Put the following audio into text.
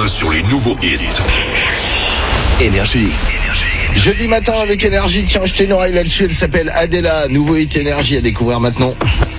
point sur les nouveaux hits. Énergie. Jeudi matin avec Énergie, tiens, jetez une oreille là-dessus, elle s'appelle Adela, nouveau hit Énergie à découvrir maintenant.